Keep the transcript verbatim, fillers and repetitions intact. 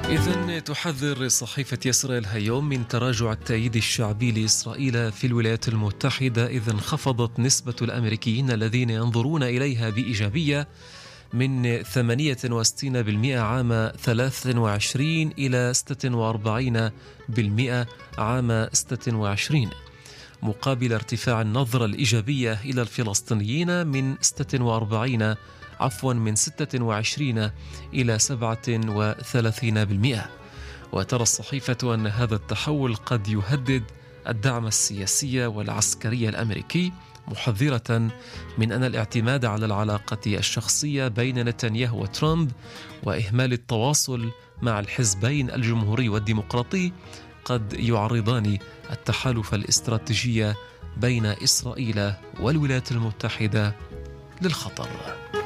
إذن تحذر صحيفة إسرائيل هيوم من تراجع التأييد الشعبي لإسرائيل في الولايات المتحدة، إذ انخفضت نسبة الأمريكيين الذين ينظرون إليها بإيجابية من ثمانية وستين بالمئة عام ثلاثة وعشرين إلى ستة وأربعين بالمئة عام ستة وعشرين، مقابل ارتفاع النظرة الإيجابية إلى الفلسطينيين من ستة وأربعين عفوا من ستة وعشرين إلى سبعة وثلاثين بالمئة. وترى الصحيفة أن هذا التحول قد يهدد الدعم السياسي والعسكري الأمريكي، محذرة من أن الاعتماد على العلاقة الشخصية بين نتنياهو وترامب وإهمال التواصل مع الحزبين الجمهوري والديمقراطي قد يعرضان التحالف الاستراتيجي بين إسرائيل والولايات المتحدة للخطر.